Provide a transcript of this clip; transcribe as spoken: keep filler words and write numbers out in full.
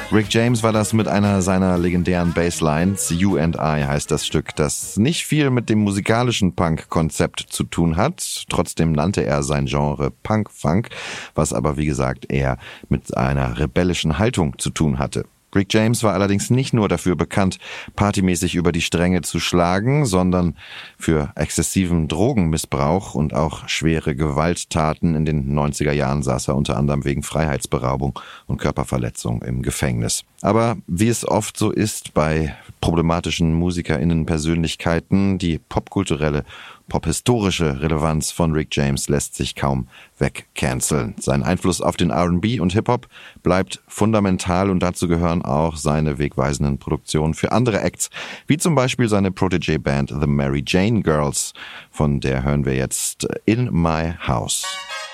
Rick James war das mit einer seiner legendären Basslines. You and I heißt das Stück, das nicht viel mit dem musikalischen Punk-Konzept zu tun hat. Trotzdem nannte er sein Genre Punk-Funk, was aber wie gesagt eher mit einer rebellischen Haltung zu tun hatte. Rick James war allerdings nicht nur dafür bekannt, partymäßig über die Stränge zu schlagen, sondern für exzessiven Drogenmissbrauch und auch schwere Gewalttaten. In den neunziger Jahren saß er unter anderem wegen Freiheitsberaubung und Körperverletzung im Gefängnis. Aber wie es oft so ist bei problematischen MusikerInnen-Persönlichkeiten, die popkulturelle pophistorische Relevanz von Rick James lässt sich kaum wegcanceln. Sein Einfluss auf den R und B und Hip-Hop bleibt fundamental und dazu gehören auch seine wegweisenden Produktionen für andere Acts, wie zum Beispiel seine Protégé-Band The Mary Jane Girls, von der hören wir jetzt In My House.